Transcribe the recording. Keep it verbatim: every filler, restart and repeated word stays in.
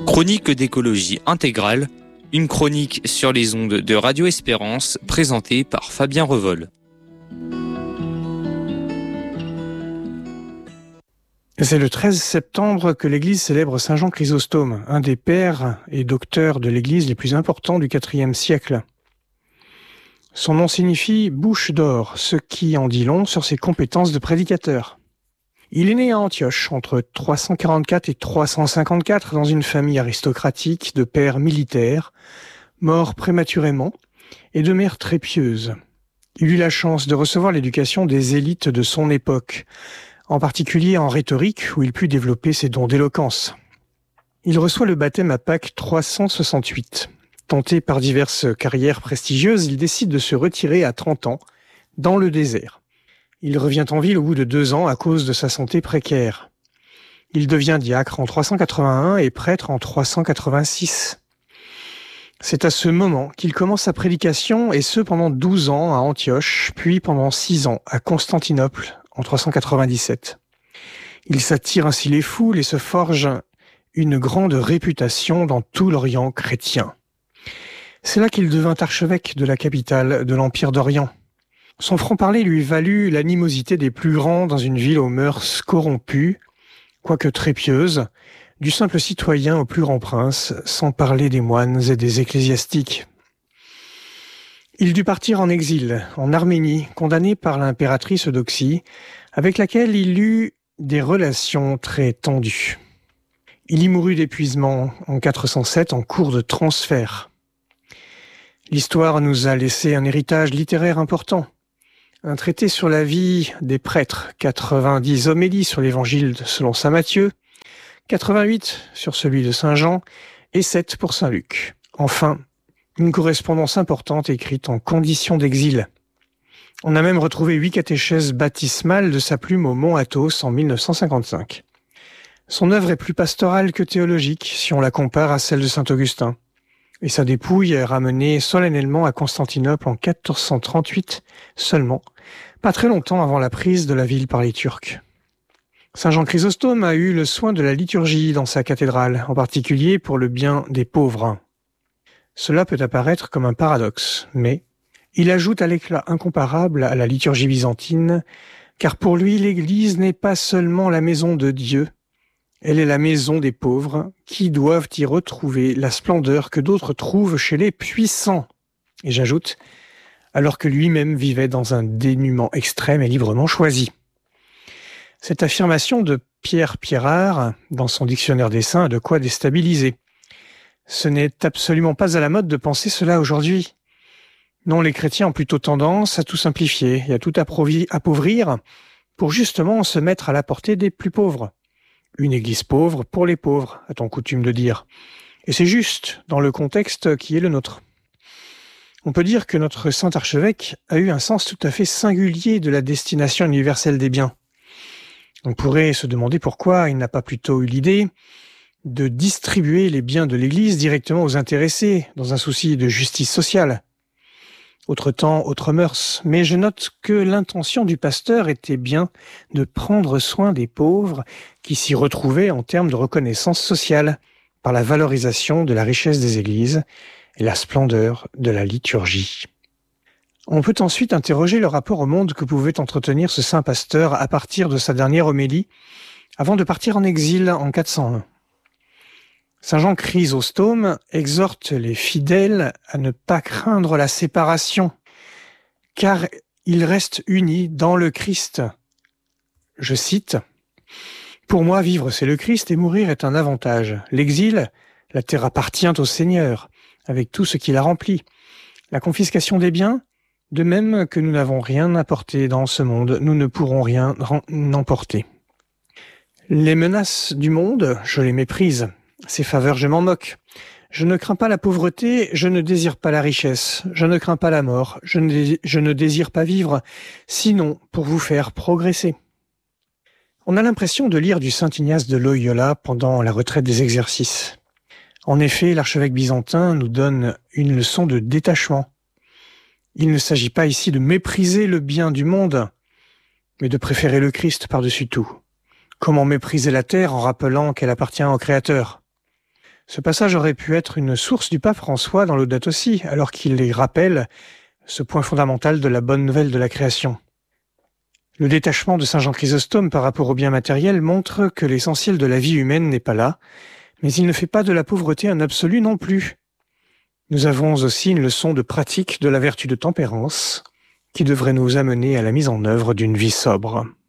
Chronique d'écologie intégrale, une chronique sur les ondes de Radio Espérance présentée par Fabien Revol. C'est le treize septembre que l'Église célèbre Saint Jean Chrysostome, un des pères et docteurs de l'Église les plus importants du quatrième siècle. Son nom signifie « bouche d'or », ce qui en dit long sur ses compétences de prédicateur. Il est né à Antioche entre trois cent quarante-quatre et trois cent cinquante-quatre dans une famille aristocratique de père militaire, mort prématurément, et de mère très pieuse. Il eut la chance de recevoir l'éducation des élites de son époque, en particulier en rhétorique où il put développer ses dons d'éloquence. Il reçoit le baptême à Pâques trois cent soixante-huit. Tenté par diverses carrières prestigieuses, il décide de se retirer à trente ans, dans le désert. Il revient en ville au bout de deux ans à cause de sa santé précaire. Il devient diacre en trois cent quatre-vingt-un et prêtre en trois cent quatre-vingt-six. C'est à ce moment qu'il commence sa prédication, et ce pendant douze ans à Antioche, puis pendant six ans à Constantinople en trois cent quatre-vingt-dix-sept. Il s'attire ainsi les foules et se forge une grande réputation dans tout l'Orient chrétien. C'est là qu'il devint archevêque de la capitale de l'Empire d'Orient. Son franc-parler lui valut l'animosité des plus grands dans une ville aux mœurs corrompues, quoique très pieuses, du simple citoyen au plus grand prince, sans parler des moines et des ecclésiastiques. Il dut partir en exil, en Arménie, condamné par l'impératrice Eudoxie, avec laquelle il eut des relations très tendues. Il y mourut d'épuisement en quatre cent sept en cours de transfert. L'histoire nous a laissé un héritage littéraire important. Un traité sur la vie des prêtres, quatre-vingt-dix homélies sur l'évangile selon saint Matthieu, quatre-vingt-huit sur celui de saint Jean et sept pour saint Luc. Enfin, une correspondance importante écrite en condition d'exil. On a même retrouvé huit catéchèses baptismales de sa plume au Mont Athos en mille neuf cent cinquante-cinq. Son œuvre est plus pastorale que théologique si on la compare à celle de saint Augustin. Et sa dépouille est ramenée solennellement à Constantinople en quatorze cent trente-huit seulement, pas très longtemps avant la prise de la ville par les Turcs. Saint Jean Chrysostome a eu le soin de la liturgie dans sa cathédrale, en particulier pour le bien des pauvres. Cela peut apparaître comme un paradoxe, mais il ajoute à l'éclat incomparable à la liturgie byzantine, car pour lui l'Église n'est pas seulement la maison de Dieu, elle est la maison des pauvres qui doivent y retrouver la splendeur que d'autres trouvent chez les puissants. Et j'ajoute, alors que lui-même vivait dans un dénuement extrême et librement choisi. Cette affirmation de Pierre Pierrard, dans son dictionnaire des saints, a de quoi déstabiliser. Ce n'est absolument pas à la mode de penser cela aujourd'hui. Non, les chrétiens ont plutôt tendance à tout simplifier et à tout appauvrir pour justement se mettre à la portée des plus pauvres. Une église pauvre pour les pauvres, a-t-on coutume de dire. Et c'est juste dans le contexte qui est le nôtre. On peut dire que notre saint archevêque a eu un sens tout à fait singulier de la destination universelle des biens. On pourrait se demander pourquoi il n'a pas plutôt eu l'idée de distribuer les biens de l'Église directement aux intéressés, dans un souci de justice sociale. Autre temps, autre mœurs, mais je note que l'intention du pasteur était bien de prendre soin des pauvres qui s'y retrouvaient en termes de reconnaissance sociale, par la valorisation de la richesse des églises et la splendeur de la liturgie. On peut ensuite interroger le rapport au monde que pouvait entretenir ce saint pasteur à partir de sa dernière homélie, avant de partir en exil en quatre cent un. Saint Jean Chrysostome exhorte les fidèles à ne pas craindre la séparation, car ils restent unis dans le Christ. Je cite, « Pour moi, vivre, c'est le Christ, et mourir est un avantage. L'exil, la terre appartient au Seigneur, avec tout ce qu'il a rempli. La confiscation des biens, de même que nous n'avons rien apporté dans ce monde, nous ne pourrons rien emporter. Les menaces du monde, je les méprise. Ses faveurs, je m'en moque. Je ne crains pas la pauvreté, je ne désire pas la richesse. Je ne crains pas la mort, je ne, je ne désire pas vivre, sinon pour vous faire progresser. » On a l'impression de lire du saint Ignace de Loyola pendant la retraite des exercices. En effet, l'archevêque byzantin nous donne une leçon de détachement. Il ne s'agit pas ici de mépriser le bien du monde, mais de préférer le Christ par-dessus tout. Comment mépriser la terre en rappelant qu'elle appartient au Créateur ? Ce passage aurait pu être une source du pape François dans Laudato Si, alors qu'il les rappelle ce point fondamental de la bonne nouvelle de la création. Le détachement de saint Jean Chrysostome par rapport au bien matériel montre que l'essentiel de la vie humaine n'est pas là, mais il ne fait pas de la pauvreté un absolu non plus. Nous avons aussi une leçon de pratique de la vertu de tempérance qui devrait nous amener à la mise en œuvre d'une vie sobre.